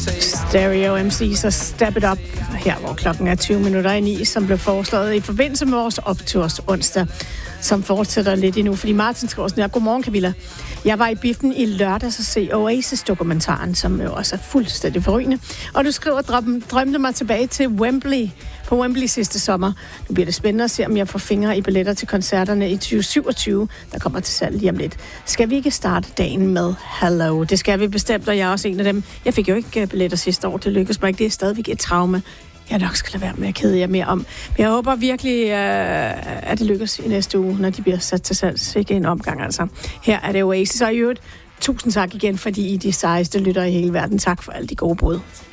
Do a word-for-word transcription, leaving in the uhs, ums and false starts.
Stereo M C, så Step It Up, her hvor klokken er tyve minutter i ni, som blev foreslået i forbindelse med vores opturs onsdag, som fortsætter lidt endnu, fordi Martin skriver sådan her: Godmorgen, Camilla. Jeg var i biffen i lørdags og se Oasis-dokumentaren, som jo også er fuldstændig forrygende. Og du skriver, drøm, drømte mig tilbage til Wembley, på Wembley sidste sommer. Nu bliver det spændende at se, om jeg får fingre i billetter til koncerterne i tyve syvogtyve, der kommer til salg lige om lidt. Skal vi ikke starte dagen med Hello? Det skal vi bestemt, og jeg er også en af dem. Jeg fik jo ikke billetter sidste år, det lykkedes mig ikke. Det er stadigvæk et traume, jeg nok skal lade være med at kede jer mere om. Men jeg håber virkelig, at det lykkes i næste uge, når de bliver sat til salg. Ikke en omgang, altså. Her er det Oasis, og i øvrigt, tusind tak igen, fordi I er de sejeste lyttere i hele verden. Tak for alle de gode bud.